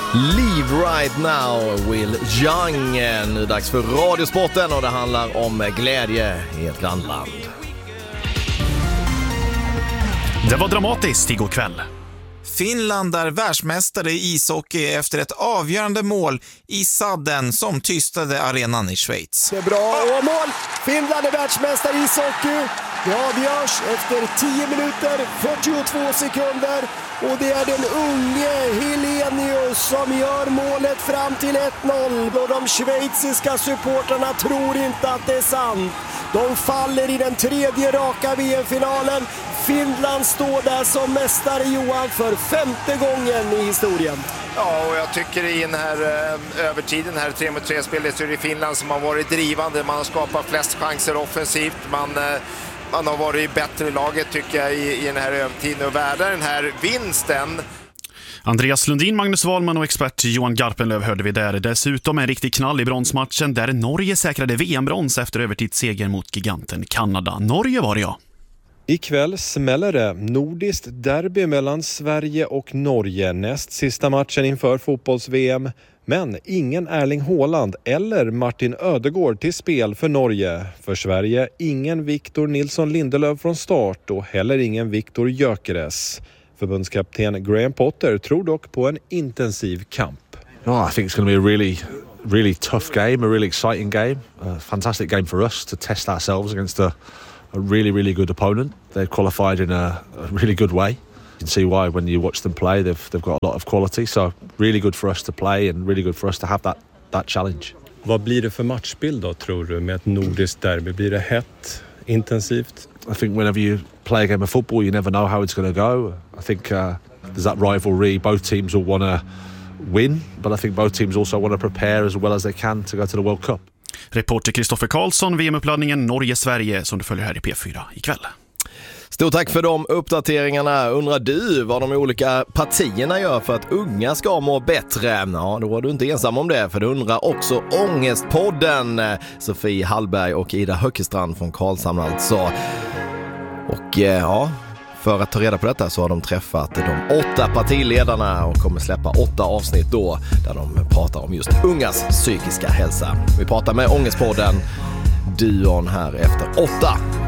Live right now, Will Young. Nu är dags för Radiosporten och det handlar om glädje i ett grannland. Det var dramatiskt igår kväll. Finland är världsmästare i ishockey efter ett avgörande mål i sadden som tystade arenan i Schweiz. Det är bra och mål! Finland är världsmästare i ishockey. Det avgörs efter 10 minuter, 42 sekunder. Och det är den unge Helenius som gör målet fram till 1-0. Och de schweiziska supporterna tror inte att det är sant. De faller i den 3:e raka VM-finalen. Finland står där som mästare, Johan, för 5:e gången i historien. Ja, och jag tycker i den här övertiden, här 3-mot-3-spelet, så är det Finland som har varit drivande. Man har skapat flest chanser offensivt. Man har varit bättre i laget, tycker jag, i den här övertiden och värda den här vinsten. Andreas Lundin, Magnus Wahlman och expert Johan Garpenlöv hörde vi där. Dessutom en riktig knall i bronsmatchen där Norge säkrade VM-brons efter övertidsseger mot giganten Kanada. Norge var det, ja. Ikväll smäller det. Nordiskt derby mellan Sverige och Norge. Näst sista matchen inför fotbolls-VM. Men ingen Erling Haaland eller Martin Ödegård till spel för Norge. För Sverige ingen Victor Nilsson Lindelöf från start och heller ingen Victor Gyökeres. Förbundskapten Graham Potter tror dock på en intensiv kamp. I think it's going to be a really tough game, a really exciting game. A fantastic game for us to test ourselves against a really good opponent. They've qualified in a really good way. You can see why when you watch them play. They've got a lot of quality, so really good for us to play and really good for us to have that challenge. Vad blir det för matchbild då, tror du, med ett nordiskt derby? Blir det hett, intensivt? I think whenever you play a game of football, you never know how it's going to go. I think there's that rivalry. Both teams will want to win, but I think both teams also want to prepare as well as they can to go to the World Cup. Reporter Kristoffer Karlsson, VM-uppladdningen Norge-Sverige som du följer här i P4 ikväll. Stort tack för de uppdateringarna. Undrar du vad de olika partierna gör för att unga ska må bättre? Ja, då är du inte ensam om det, för det undrar också Ångestpodden. Sofie Hallberg och Ida Höckestrand från Karlshamn alltså. Och ja, för att ta reda på detta så har de träffat de 8 partiledarna och kommer släppa 8 avsnitt då där de pratar om just ungas psykiska hälsa. Vi pratar med Ångestpodden, duon här efter 8.